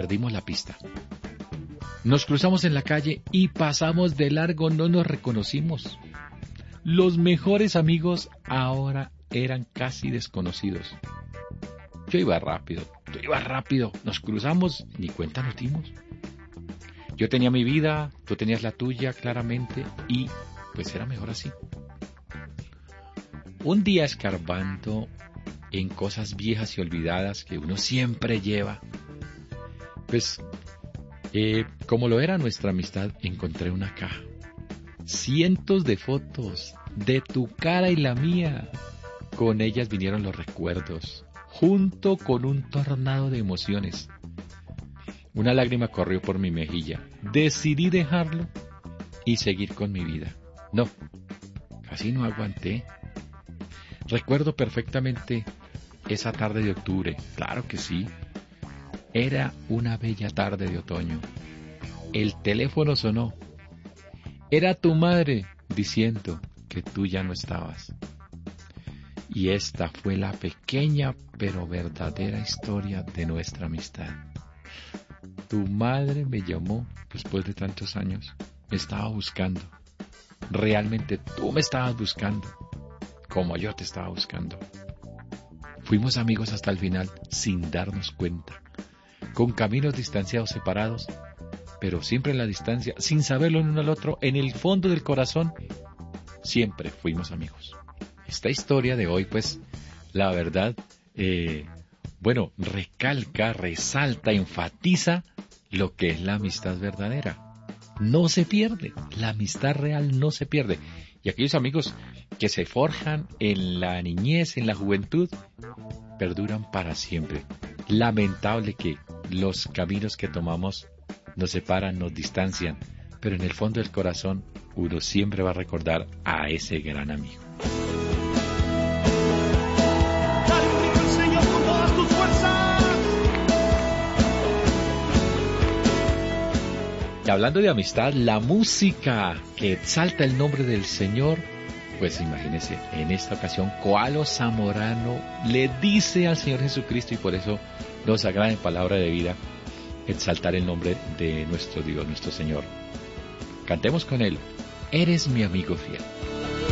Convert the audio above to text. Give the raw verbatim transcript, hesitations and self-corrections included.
perdimos la pista. Nos cruzamos en la calle y pasamos de largo, no nos reconocimos. Los mejores amigos ahora eran casi desconocidos. Yo iba rápido, tú ibas rápido, nos cruzamos, ni cuenta nos dimos. Yo tenía mi vida, tú tenías la tuya claramente y pues era mejor así. Un día escarbando en cosas viejas y olvidadas que uno siempre lleva, pues eh, como lo era nuestra amistad, encontré una caja. Cientos de fotos de tu cara y la mía. Con ellas vinieron los recuerdos, junto con un tornado de emociones. Una lágrima corrió por mi mejilla. Decidí dejarlo y seguir con mi vida. No, casi no aguanté. Recuerdo perfectamente esa tarde de octubre. Claro que sí. Era una bella tarde de otoño. El teléfono sonó. Era tu madre diciendo que tú ya no estabas. Y esta fue la pequeña pero verdadera historia de nuestra amistad. Tu madre me llamó después de tantos años. Me estaba buscando. Realmente tú me estabas buscando, como yo te estaba buscando. Fuimos amigos hasta el final sin darnos cuenta, con caminos distanciados, separados, pero siempre en la distancia, sin saberlo el uno al otro, en el fondo del corazón, siempre fuimos amigos. Esta historia de hoy, pues, la verdad, eh, bueno, recalca, resalta, enfatiza lo que es la amistad verdadera. No se pierde, la amistad real no se pierde. Y aquellos amigos que se forjan en la niñez, en la juventud, perduran para siempre. Lamentable que los caminos que tomamos nos separan, nos distancian, pero en el fondo del corazón uno siempre va a recordar a ese gran amigo. Y hablando de amistad, la música que exalta el nombre del Señor, pues imagínense, en esta ocasión Koalo Zamorano le dice al Señor Jesucristo, y por eso nos agrada en palabra de vida exaltar el nombre de nuestro Dios, nuestro Señor. Cantemos con él, eres mi amigo fiel.